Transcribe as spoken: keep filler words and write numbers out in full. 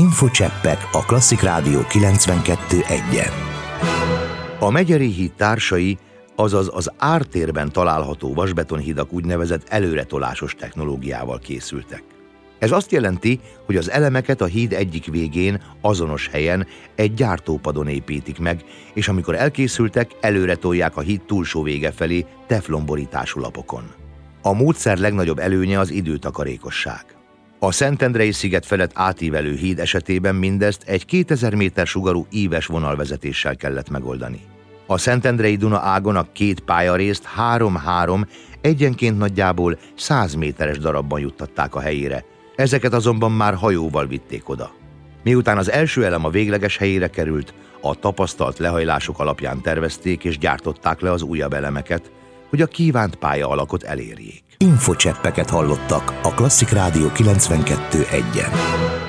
Infocseppek a Klasszik Rádió kilencvenkettő egyen. A Megyeri híd társai, azaz az ártérben található vasbetonhidak úgynevezett előretolásos technológiával készültek. Ez azt jelenti, hogy az elemeket a híd egyik végén, azonos helyen egy gyártópadon építik meg, és amikor elkészültek, előre tolják a híd túlsó vége felé teflonborítású lapokon. A módszer legnagyobb előnye az időtakarékosság. A Szentendrei sziget felett átívelő híd esetében mindezt egy kétezer méter sugarú íves vonalvezetéssel kellett megoldani. A Szentendrei Duna ágon a két pályrészt három-három, egyenként nagyjából száz méteres darabban juttatták a helyére, ezeket azonban már hajóval vitték oda. Miután az első elem a végleges helyére került, a tapasztalt lehajlások alapján tervezték és gyártották le az újabb elemeket, hogy a kívánt pálya alakot elérjék. Infocseppeket hallottak a Klasszik Rádió kilencvenkettő egyen.